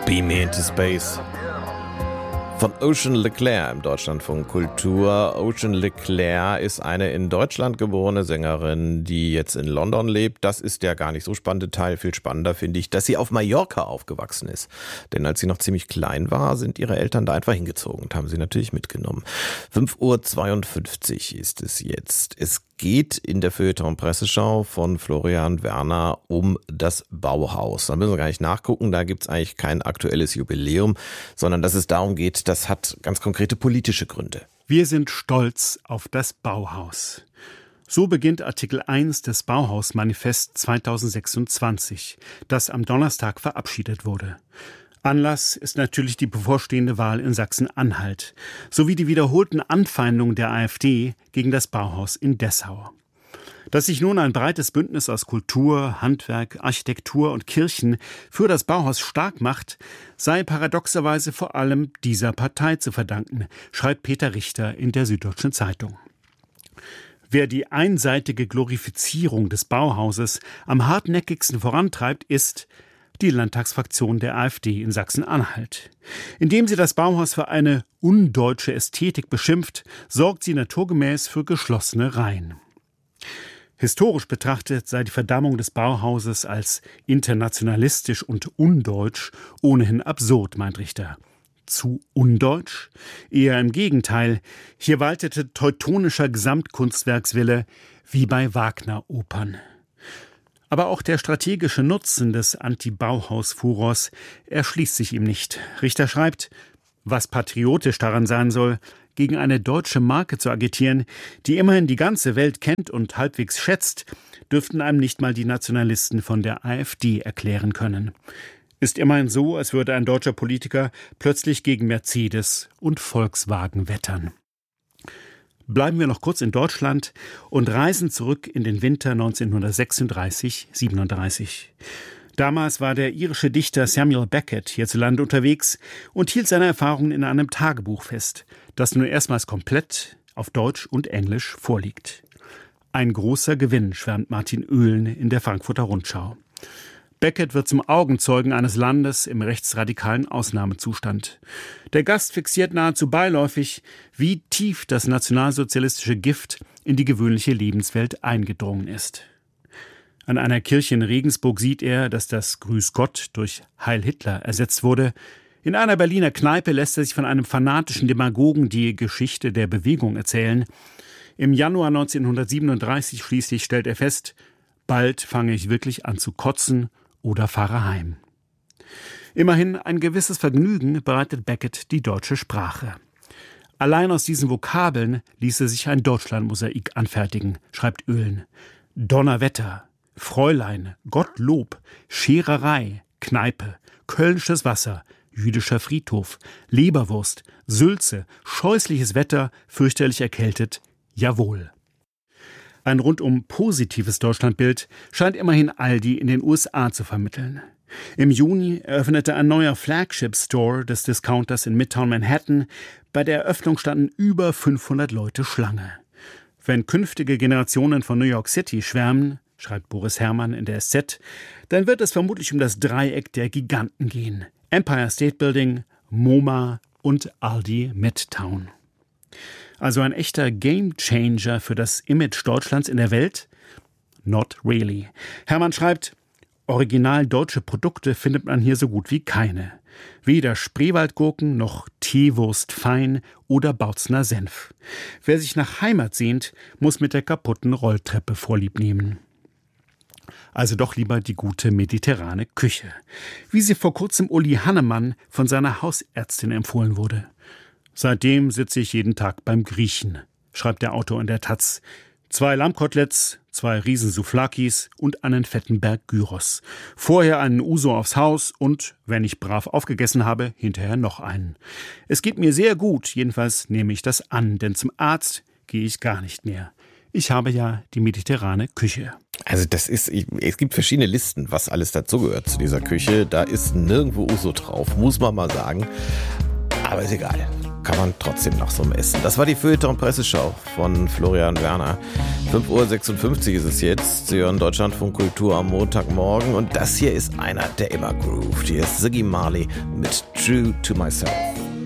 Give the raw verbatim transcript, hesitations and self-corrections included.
Beam Me into Space. Von Ocean Leclerc im Deutschlandfunk Kultur. Ocean Leclerc ist eine in Deutschland geborene Sängerin, die jetzt in London lebt. Das ist der gar nicht so spannende Teil. Viel spannender finde ich, dass sie auf Mallorca aufgewachsen ist. Denn als sie noch ziemlich klein war, sind ihre Eltern da einfach hingezogen und haben sie natürlich mitgenommen. fünf Uhr zweiundfünfzig ist es jetzt. Es geht in der Feuilleton-Presseschau von Florian Werner um das Bauhaus. Da müssen wir gar nicht nachgucken, da gibt es eigentlich kein aktuelles Jubiläum, sondern dass es darum geht, das hat ganz konkrete politische Gründe. Wir sind stolz auf das Bauhaus. So beginnt Artikel eins des Bauhaus-Manifest zweitausendsechsundzwanzig, das am Donnerstag verabschiedet wurde. Anlass ist natürlich die bevorstehende Wahl in Sachsen-Anhalt sowie die wiederholten Anfeindungen der AfD gegen das Bauhaus in Dessau. Dass sich nun ein breites Bündnis aus Kultur, Handwerk, Architektur und Kirchen für das Bauhaus stark macht, sei paradoxerweise vor allem dieser Partei zu verdanken, schreibt Peter Richter in der Süddeutschen Zeitung. Wer die einseitige Glorifizierung des Bauhauses am hartnäckigsten vorantreibt, ist die Landtagsfraktion der AfD in Sachsen-Anhalt. Indem sie das Bauhaus für eine undeutsche Ästhetik beschimpft, sorgt sie naturgemäß für geschlossene Reihen. Historisch betrachtet sei die Verdammung des Bauhauses als internationalistisch und undeutsch ohnehin absurd, meint Richter. Zu undeutsch? Eher im Gegenteil. Hier waltete teutonischer Gesamtkunstwerkswille wie bei Wagner-Opern. Aber auch der strategische Nutzen des Anti-Bauhaus-Furors erschließt sich ihm nicht. Richter schreibt, was patriotisch daran sein soll, gegen eine deutsche Marke zu agitieren, die immerhin die ganze Welt kennt und halbwegs schätzt, dürften einem nicht mal die Nationalisten von der AfD erklären können. Ist immerhin so, als würde ein deutscher Politiker plötzlich gegen Mercedes und Volkswagen wettern. Bleiben wir noch kurz in Deutschland und reisen zurück in den Winter neunzehnhundertsechsunddreißig siebenunddreißig. Damals war der irische Dichter Samuel Beckett hierzulande unterwegs und hielt seine Erfahrungen in einem Tagebuch fest, das nun erstmals komplett auf Deutsch und Englisch vorliegt. Ein großer Gewinn, schwärmt Martin Oehlen in der Frankfurter Rundschau. Beckett wird zum Augenzeugen eines Landes im rechtsradikalen Ausnahmezustand. Der Gast fixiert nahezu beiläufig, wie tief das nationalsozialistische Gift in die gewöhnliche Lebenswelt eingedrungen ist. An einer Kirche in Regensburg sieht er, dass das Grüß Gott durch Heil Hitler ersetzt wurde. In einer Berliner Kneipe lässt er sich von einem fanatischen Demagogen die Geschichte der Bewegung erzählen. Im Januar neunzehnhundertsiebenunddreißig schließlich stellt er fest, bald fange ich wirklich an zu kotzen oder fahre heim. Immerhin ein gewisses Vergnügen bereitet Beckett die deutsche Sprache. Allein aus diesen Vokabeln ließe sich ein Deutschlandmosaik anfertigen, schreibt Oehlen. Donnerwetter, Fräulein, Gottlob, Schererei, Kneipe, kölnisches Wasser, jüdischer Friedhof, Leberwurst, Sülze, scheußliches Wetter, fürchterlich erkältet, jawohl. Ein rundum positives Deutschlandbild scheint immerhin Aldi in den U S A zu vermitteln. Im Juni eröffnete ein neuer Flagship-Store des Discounters in Midtown Manhattan. Bei der Eröffnung standen über fünfhundert Leute Schlange. Wenn künftige Generationen von New York City schwärmen, schreibt Boris Herrmann in der S Z, dann wird es vermutlich um das Dreieck der Giganten gehen. Empire State Building, MoMA und Aldi Midtown. Also ein echter Gamechanger für das Image Deutschlands in der Welt? Not really. Hermann schreibt, original deutsche Produkte findet man hier so gut wie keine. Weder Spreewaldgurken noch Teewurst fein oder Bautzner Senf. Wer sich nach Heimat sehnt, muss mit der kaputten Rolltreppe Vorlieb nehmen. Also doch lieber die gute mediterrane Küche. Wie sie vor kurzem Uli Hannemann von seiner Hausärztin empfohlen wurde. Seitdem sitze ich jeden Tag beim Griechen, schreibt der Autor in der Taz. Zwei Lammkoteletts, zwei Riesensouflakis und einen fetten Berg Gyros. Vorher einen Uso aufs Haus und, wenn ich brav aufgegessen habe, hinterher noch einen. Es geht mir sehr gut, jedenfalls nehme ich das an, denn zum Arzt gehe ich gar nicht mehr. Ich habe ja die mediterrane Küche. Also das ist, es gibt verschiedene Listen, was alles dazugehört zu dieser Küche. Da ist nirgendwo Uso drauf, muss man mal sagen. Aber ist egal. kann man trotzdem nach so einem Essen. Das war die Feuilleton-Presseschau von Florian Werner. fünf Uhr sechsundfünfzig ist es jetzt. Sie hören Deutschlandfunk Kultur am Montagmorgen und das hier ist einer, der immer groovt. Hier ist Ziggy Marley mit True to Myself.